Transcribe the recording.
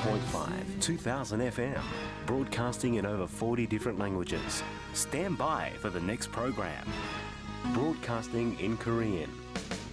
101.5, 2000 FM, broadcasting in over 40 different languages. Stand by for the next program. Broadcasting in Korean.